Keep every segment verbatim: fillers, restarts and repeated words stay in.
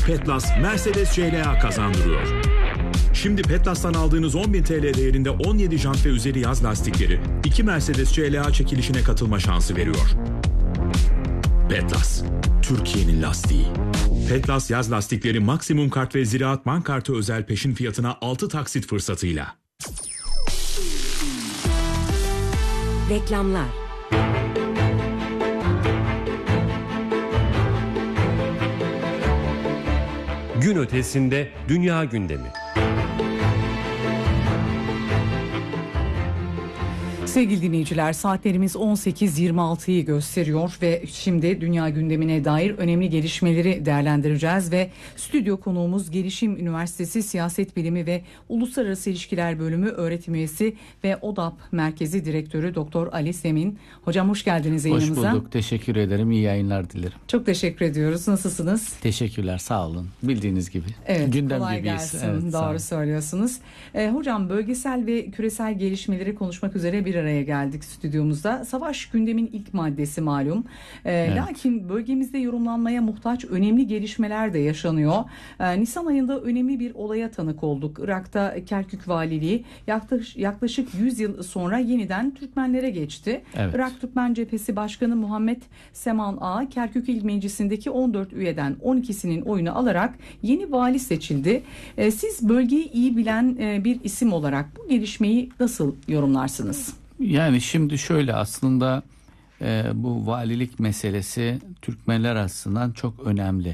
Petlas Mercedes C L A kazandırıyor. Şimdi Petlas'tan aldığınız on bin T L değerinde on yedi jant ve üzeri yaz lastikleri iki Mercedes C L A çekilişine katılma şansı veriyor. Petlas, Türkiye'nin lastiği. Petlas yaz lastikleri maksimum kart ve Ziraat Bank kartı özel peşin fiyatına altı taksit fırsatıyla. Reklamlar. Gün ötesinde dünya gündemi. Sevgili dinleyiciler, saatlerimiz on sekiz yirmi altıyı gösteriyor ve şimdi dünya gündemine dair önemli gelişmeleri değerlendireceğiz ve stüdyo konuğumuz Gelişim Üniversitesi Siyaset Bilimi ve Uluslararası İlişkiler Bölümü öğretim üyesi ve O D A P Merkezi Direktörü Doktor Ali Semin. Hocam hoş geldiniz yayınımıza. Hoş bulduk, teşekkür ederim, iyi yayınlar dilerim. Çok teşekkür ediyoruz. Nasılsınız? Teşekkürler, sağ olun. Bildiğiniz gibi. Evet, gündem kolay gibiyiz. gelsin. Evet, doğru söylüyorsunuz. E, hocam bölgesel ve küresel gelişmeleri konuşmak üzere bir araya geldik stüdyomuzda. Savaş gündemin ilk maddesi malum. Ee, evet. Lakin bölgemizde yorumlanmaya muhtaç önemli gelişmeler de yaşanıyor. Ee, Nisan ayında önemli bir olaya tanık olduk. Irak'ta Kerkük Valiliği yaklaşık, yaklaşık yüz yıl sonra yeniden Türkmenlere geçti. Evet. Irak Türkmen Cephesi Başkanı Muhammed Seman Ağa, Kerkük İl Meclisi'ndeki on dört üyeden on ikisinin oyunu alarak yeni vali seçildi. Ee, siz bölgeyi iyi bilen e, bir isim olarak bu gelişmeyi nasıl yorumlarsınız? Yani şimdi şöyle, aslında e, bu valilik meselesi Türkmenler açısından çok önemli.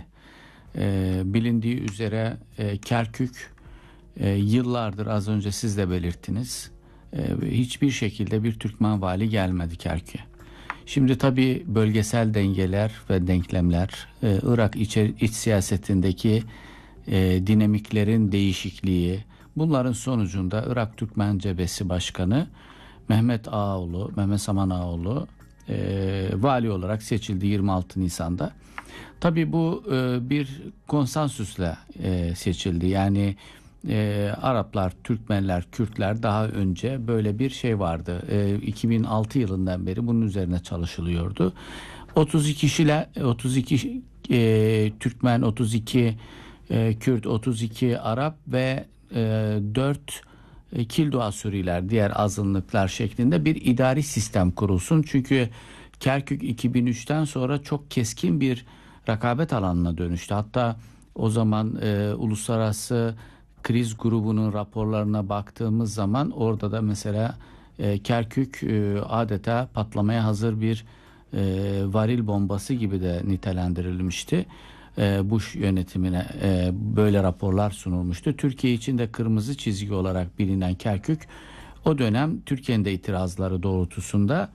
E, bilindiği üzere e, Kerkük e, yıllardır, az önce siz de belirttiniz, e, hiçbir şekilde bir Türkmen vali gelmedi Kerkük'e. Şimdi tabii bölgesel dengeler ve denklemler, e, Irak iç, iç siyasetindeki e, dinamiklerin değişikliği, bunların sonucunda Irak Türkmen Cephesi Başkanı Mehmet Ağaoğlu, Mehmet Saman Ağaoğlu e, vali olarak seçildi yirmi altı Nisan'da. Tabii bu e, bir konsensüsle e, seçildi. Yani e, Araplar, Türkmenler, Kürtler daha önce böyle bir şey vardı. E, iki bin altı yılından beri bunun üzerine çalışılıyordu. otuz iki kişiyle otuz iki e, Türkmen, otuz iki e, Kürt, otuz iki Arap ve e, dört Kildo Asuriler, diğer azınlıklar şeklinde bir idari sistem kurulsun. Çünkü Kerkük iki bin üçten sonra çok keskin bir rekabet alanına dönüştü. Hatta o zaman e, uluslararası kriz grubunun raporlarına baktığımız zaman orada da mesela e, Kerkük e, adeta patlamaya hazır bir e, varil bombası gibi de nitelendirilmişti. Bush yönetimine böyle raporlar sunulmuştu. Türkiye için de kırmızı çizgi olarak bilinen Kerkük, o dönem Türkiye'nin de itirazları doğrultusunda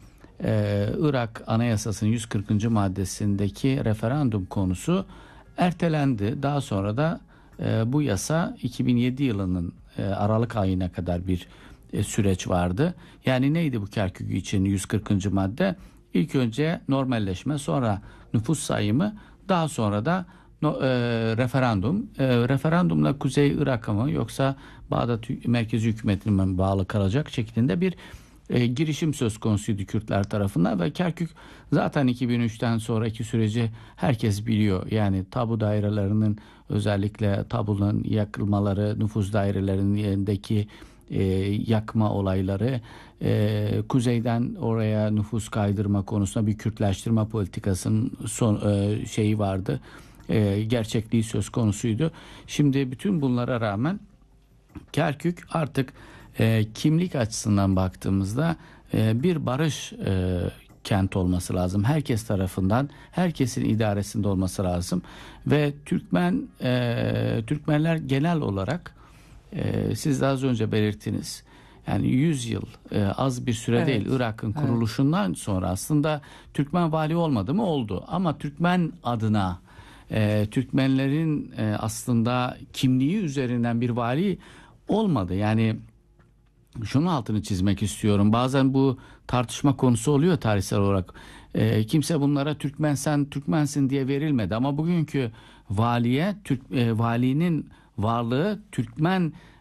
Irak Anayasası'nın yüz kırkıncı maddesindeki referandum konusu ertelendi. Daha sonra da bu yasa iki bin yedi yılının Aralık ayına kadar bir süreç vardı. Yani neydi bu Kerkük için yüz kırkıncı madde? İlk önce normalleşme, sonra nüfus sayımı, daha sonra da no, e, referandum. E, referandumla Kuzey Irak'a mı yoksa Bağdat merkezi hükümetine mi bağlı kalacak şeklinde bir e, girişim söz konusuydu Kürtler tarafından ve Kerkük zaten iki bin üçten sonraki süreci herkes biliyor. Yani tabu dairelerinin, özellikle tabunun yakılmaları, nüfus dairelerinin yerindeki E, yakma olayları, e, kuzeyden oraya nüfus kaydırma konusunda bir Kürtleştirme politikasının son e, şeyi vardı, e, gerçekliği söz konusuydu. Şimdi bütün bunlara rağmen Kerkük artık e, kimlik açısından baktığımızda e, bir barış e, kent olması lazım. Herkes tarafından, herkesin idaresinde olması lazım ve Türkmen e, Türkmenler genel olarak, Ee, siz de az önce belirttiniz. Yani yüz yıl e, az bir süre evet. değil. Irak'ın evet. kuruluşundan sonra aslında Türkmen vali olmadı mı? Oldu. Ama Türkmen adına e, Türkmenlerin e, aslında kimliği üzerinden bir vali olmadı. Yani şunun altını çizmek istiyorum. Bazen bu tartışma konusu oluyor tarihsel olarak. E, kimse bunlara Türkmen, sen Türkmensin diye verilmedi. Ama bugünkü valiye, Türk e, valinin varlığı Türkmen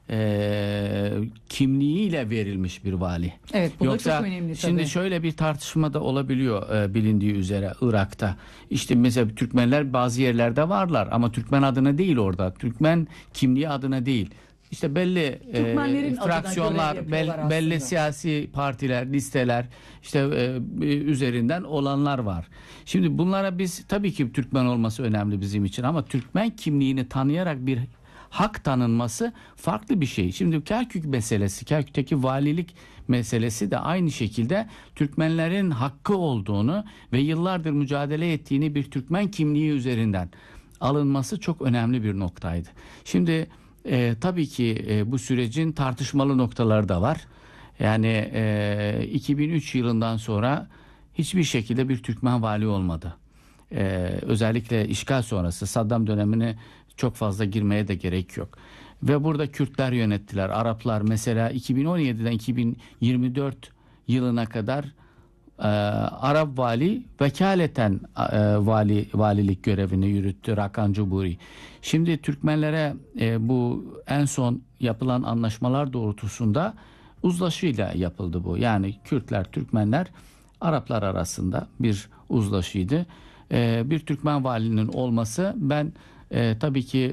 e, kimliğiyle verilmiş bir vali. Evet, bu Yoksa, da çok önemli tabii. Şimdi şöyle bir tartışma da olabiliyor e, bilindiği üzere Irak'ta. İşte mesela Türkmenler bazı yerlerde varlar ama Türkmen adına değil orada. Türkmen kimliği adına değil. İşte belli e, fraksiyonlar, bel, belli siyasi partiler, listeler işte e, üzerinden olanlar var. Şimdi bunlara biz tabii ki Türkmen olması önemli bizim için ama Türkmen kimliğini tanıyarak bir hak tanınması farklı bir şey. Şimdi Kerkük meselesi, Kerkük'teki valilik meselesi de aynı şekilde Türkmenlerin hakkı olduğunu ve yıllardır mücadele ettiğini bir Türkmen kimliği üzerinden alınması çok önemli bir noktaydı. Şimdi e, tabii ki e, bu sürecin tartışmalı noktaları da var. Yani e, iki bin üç yılından sonra hiçbir şekilde bir Türkmen vali olmadı. E, özellikle işgal sonrası Saddam dönemine çok fazla girmeye de gerek yok. Ve burada Kürtler yönettiler. Araplar mesela iki bin on yediden iki bin yirmi dört yılına kadar e, Arap vali vekaleten e, vali valilik görevini yürüttü Rakan Cuburi. Şimdi Türkmenlere e, bu en son yapılan anlaşmalar doğrultusunda uzlaşıyla yapıldı bu. Yani Kürtler, Türkmenler, Araplar arasında bir uzlaşıydı. E, bir Türkmen valinin olması ben e, tabii ki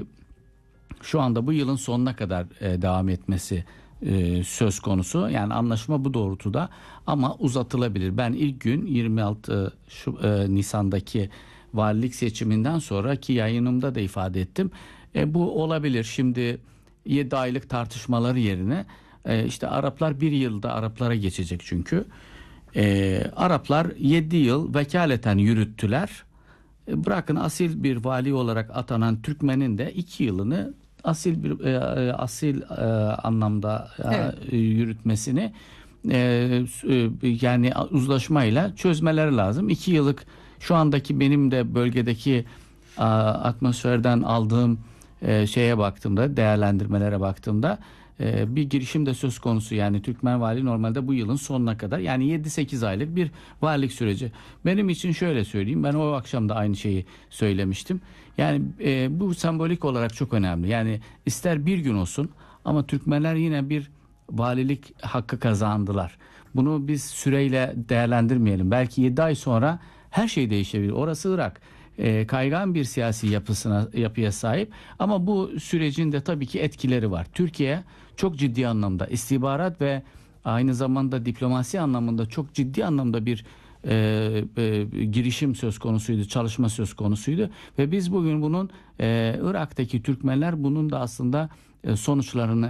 şu anda bu yılın sonuna kadar e, devam etmesi e, söz konusu. Yani anlaşma bu doğrultuda ama uzatılabilir. Ben ilk gün yirmi altı şu, e, Nisan'daki valilik seçiminden sonraki yayınımda da ifade ettim. E, bu olabilir. Şimdi yedi aylık tartışmaları yerine e, işte Araplar bir yılda Araplara geçecek çünkü. E, Araplar yedi yıl vekaleten yürüttüler. E, bırakın asil bir vali olarak atanan Türkmen'in de iki yılını asil bir e, asil e, anlamda evet. e, yürütmesini e, e, yani uzlaşmayla çözmeleri lazım. İki yıllık şu andaki benim de bölgedeki a, atmosferden aldığım e, şeye baktığımda, değerlendirmelere baktığımda e, bir girişim de söz konusu. Yani Türkmen vali normalde bu yılın sonuna kadar yani yedi sekiz aylık bir valilik süreci. Benim için şöyle söyleyeyim, ben o akşam da aynı şeyi söylemiştim. Yani e, bu sembolik olarak çok önemli. Yani ister bir gün olsun ama Türkmenler yine bir valilik hakkı kazandılar. Bunu biz süreyle değerlendirmeyelim. Belki yedi ay sonra her şey değişebilir. Orası Irak. E, kaygan bir siyasi yapısına yapıya sahip ama bu sürecin de tabii ki etkileri var. Türkiye çok ciddi anlamda istihbarat ve aynı zamanda diplomasi anlamında çok ciddi anlamda bir e, e, girişim söz konusuydu, çalışma söz konusuydu ve biz bugün bunun e, Irak'taki Türkmenler bunun da aslında e, sonuçlarını